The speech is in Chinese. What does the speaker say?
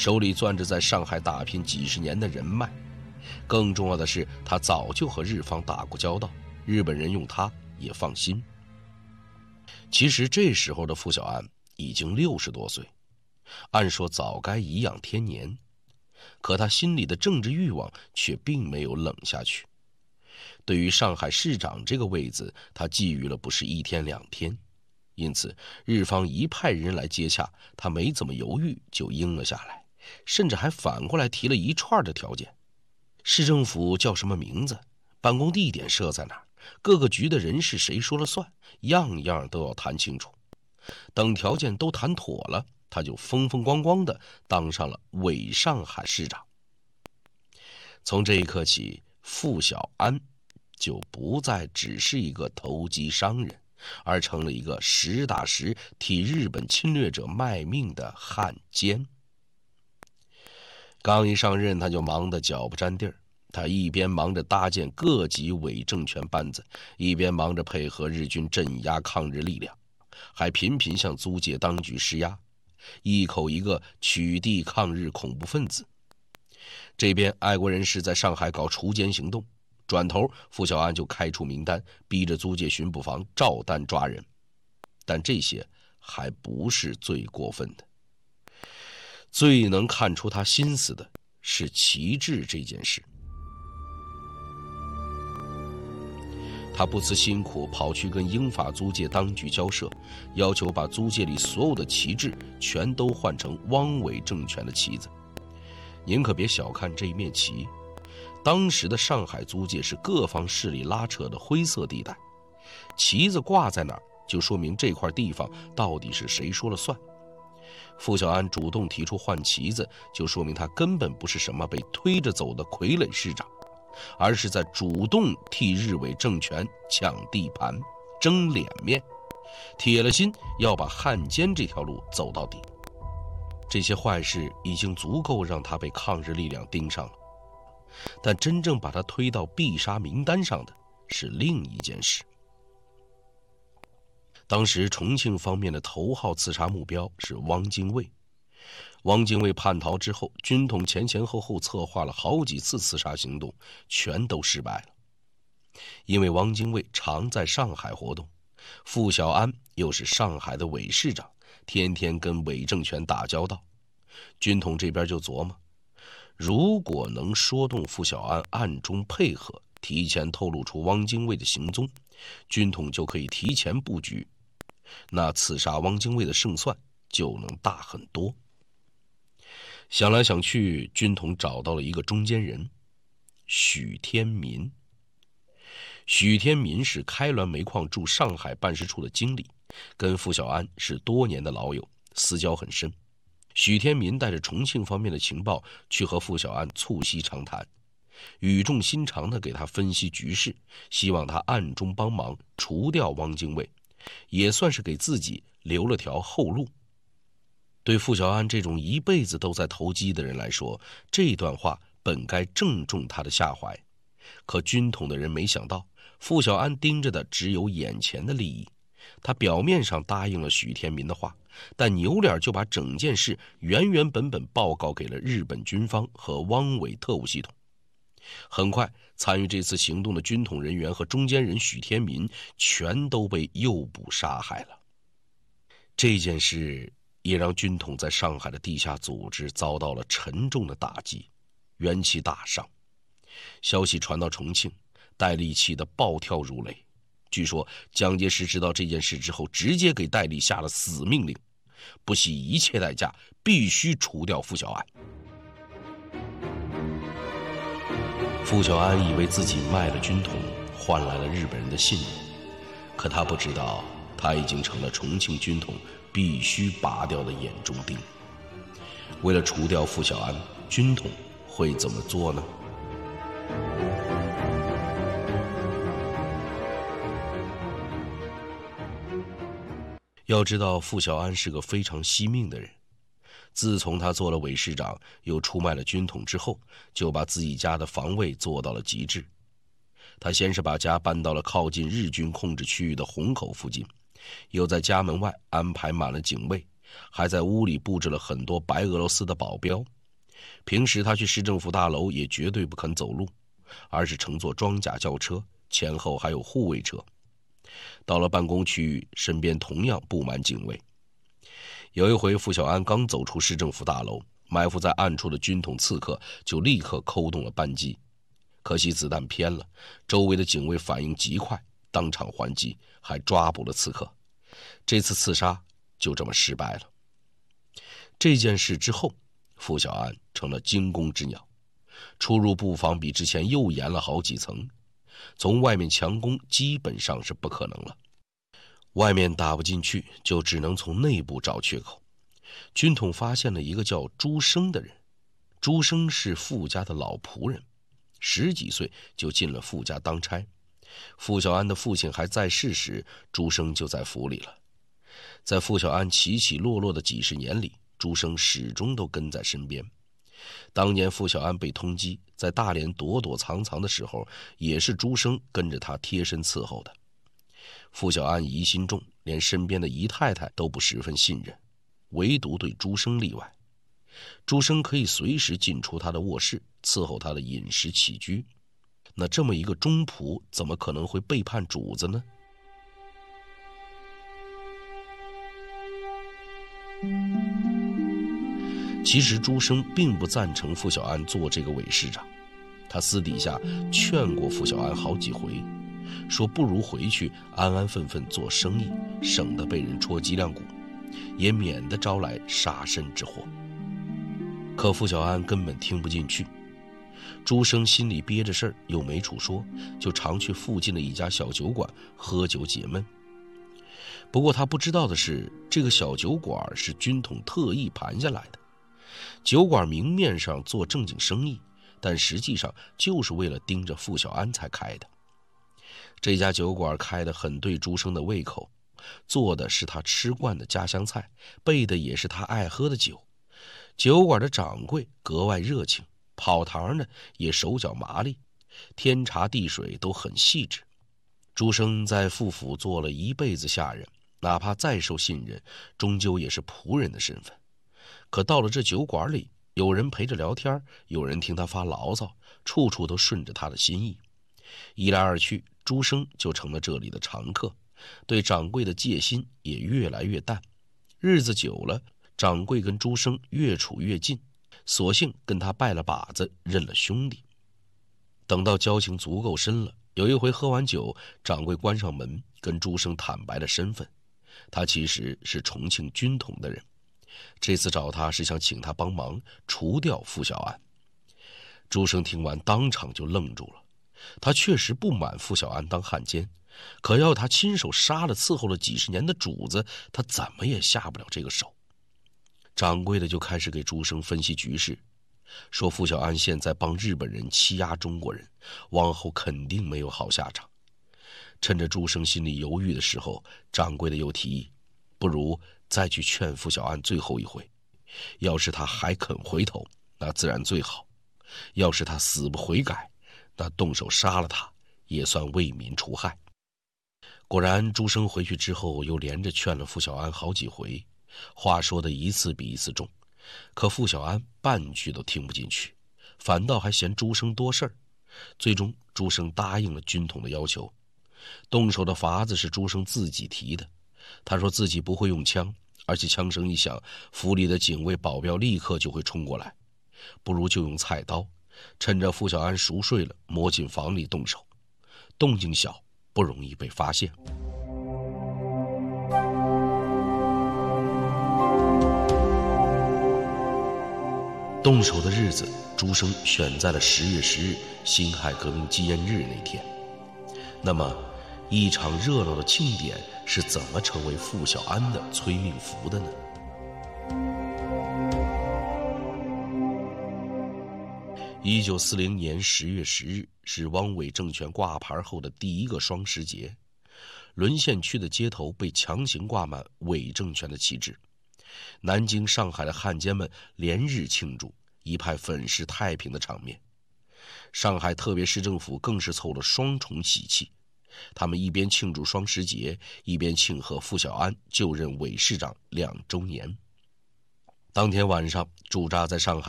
手里攥着在上海打拼几十年的人脉。更重要的是，他早就和日方打过交道，日本人用他也放心。其实这时候的傅小安已经60多岁，按说早该颐养天年，可他心里的政治欲望却并没有冷下去。对于上海市长这个位子，他觊觎了不是1天2天，因此日方一派人来接洽，他没怎么犹豫就应了下来，甚至还反过来提了一串的条件。市政府叫什么名字，办公地点设在哪儿，各个局的人事谁说了算，样样都要谈清楚。等条件都谈妥了，他就风风光光地当上了伪上海市长。从这一刻起，傅小安就不再只是一个投机商人，而成了一个实打实替日本侵略者卖命的汉奸。刚一上任，他就忙得脚不沾地儿。他一边忙着搭建各级伪政权班子，一边忙着配合日军镇压抗日力量，还频频向租界当局施压，一口一个取缔抗日恐怖分子。这边爱国人士在上海搞除奸行动，转头傅小安就开出名单，逼着租界巡捕房照单抓人。但这些还不是最过分的，最能看出他心思的是旗帜这件事。他不辞辛苦跑去跟英法租界当局交涉，要求把租界里所有的旗帜全都换成汪伪政权的旗子。您可别小看这一面旗，当时的上海租界是各方势力拉扯的灰色地带，旗子挂在哪儿，就说明这块地方到底是谁说了算。傅小安主动提出换旗子，就说明他根本不是什么被推着走的傀儡市长，而是在主动替日伪政权抢地盘、争脸面，铁了心要把汉奸这条路走到底。这些坏事已经足够让他被抗日力量盯上了，但真正把他推到必杀名单上的是另一件事。当时重庆方面的头号刺杀目标是汪精卫。汪精卫叛逃之后，军统前前后后策划了好几次刺杀行动，全都失败了。因为汪精卫常在上海活动，傅小安又是上海的伪市长，天天跟伪政权打交道，军统这边就琢磨，如果能说动傅小安暗中配合，提前透露出汪精卫的行踪，军统就可以提前布局，那刺杀汪精卫的胜算就能大很多。想来想去，军统找到了一个中间人，许天民。许天民是开滦煤矿驻上海办事处的经理，跟傅小安是多年的老友，私交很深。许天民带着重庆方面的情报去和傅小安促膝长谈，语重心长地给他分析局势，希望他暗中帮忙除掉汪精卫，也算是给自己留了条后路。对傅小安这种一辈子都在投机的人来说，这段话本该正中他的下怀，可军统的人没想到，傅小安盯着的只有眼前的利益。他表面上答应了许天民的话，但扭脸就把整件事原原本本报告给了日本军方和汪伪特务系统。很快，参与这次行动的军统人员和中间人许天民全都被诱捕杀害了。这件事也让军统在上海的地下组织遭到了沉重的打击，元气大伤。消息传到重庆，戴笠气得暴跳如雷。据说蒋介石知道这件事之后，直接给戴笠下了死命令，不惜一切代价必须除掉傅小安。傅小安以为自己卖了军统，换来了日本人的信任，可他不知道，他已经成了重庆军统必须拔掉的眼中钉。为了除掉傅小安，军统会怎么做呢？要知道，傅小安是个非常惜命的人。自从他做了伪市长，又出卖了军统之后，就把自己家的防卫做到了极致。他先是把家搬到了靠近日军控制区域的虹口附近，又在家门外安排满了警卫， 还在屋里布置了很多白俄罗斯的保镖。平时他去市政府大楼也绝对不肯走路，而是乘坐装甲轿车，前后还有护卫车。到了办公区域，身边同样布满警卫。有一回，傅小安刚走出市政府大楼，埋伏在暗处的军统刺客就立刻扣动了扳机，可惜子弹偏了，周围的警卫反应极快，当场还击，还抓捕了刺客。这次刺杀就这么失败了。这件事之后，傅小安成了惊弓之鸟，出入布防比之前又严了好几层，从外面强攻基本上是不可能了。外面打不进去，就只能从内部找缺口。军统发现了一个叫朱生的人，朱生是傅家的老仆人，10几岁就进了傅家当差。傅小安的父亲还在世时，朱生就在府里了。在傅小安起起落落的几十年里，朱生始终都跟在身边。当年傅小安被通缉，在大连躲躲藏藏的时候，也是朱生跟着他贴身伺候的。傅小安疑心重，连身边的姨太太都不十分信任，唯独对朱生例外。朱生可以随时进出他的卧室，伺候他的饮食起居。那这么一个忠仆，怎么可能会背叛主子呢？其实朱生并不赞成傅小安做这个伪市长，他私底下劝过傅小安好几回，说不如回去安安分分做生意，省得被人戳脊梁骨，也免得招来杀身之祸。可傅小安根本听不进去，朱生心里憋着事儿又没处说，就常去附近的一家小酒馆喝酒解闷。不过他不知道的是，这个小酒馆是军统特意盘下来的。酒馆明面上做正经生意，但实际上就是为了盯着傅小安才开的。这家酒馆开得很对朱生的胃口，做的是他吃惯的家乡菜，备的也是他爱喝的酒。酒馆的掌柜格外热情，跑堂的也手脚麻利，天茶地水都很细致。朱生在傅府做了一辈子下人，哪怕再受信任，终究也是仆人的身份。可到了这酒馆里，有人陪着聊天，有人听他发牢骚，处处都顺着他的心意。一来二去，朱生就成了这里的常客，对掌柜的戒心也越来越淡。日子久了，掌柜跟朱生越处越近，索性跟他拜了把子，认了兄弟。等到交情足够深了，有一回喝完酒，掌柜关上门，跟朱生坦白了身份，他其实是重庆军统的人，这次找他是想请他帮忙除掉傅小安。朱生听完当场就愣住了，他确实不满傅小安当汉奸，可要他亲手杀了伺候了几十年的主子，他怎么也下不了这个手。掌柜的就开始给朱生分析局势，说傅小安现在帮日本人欺压中国人，往后肯定没有好下场。趁着朱生心里犹豫的时候，掌柜的又提议，不如再去劝傅小安最后一回，要是他还肯回头，那自然最好；要是他死不悔改，那动手杀了他也算为民除害。果然朱生回去之后又连着劝了傅小安好几回，话说的一次比一次重，可傅小安半句都听不进去，反倒还嫌朱生多事儿。最终朱生答应了军统的要求，动手的法子是朱生自己提的。他说自己不会用枪，而且枪声一响，府里的警卫保镖立刻就会冲过来，不如就用菜刀，趁着傅小安熟睡了，摸进房里动手，动静小，不容易被发现。动手的日子，朱生选在了10月10日，辛亥革命纪念日那天。那么，一场热闹的庆典是怎么成为傅小安的催命符的呢？1940年10月10日是汪伪政权挂牌后的第一个双十节，沦陷区的街头被强行挂满伪政权的旗帜。南京、上海的汉奸们连日庆祝，一派粉饰太平的场面。上海特别市政府更是凑了双重喜气，他们一边庆祝双十节，一边庆贺傅小安就任伪市长2周年。 当天晚上，驻扎在上海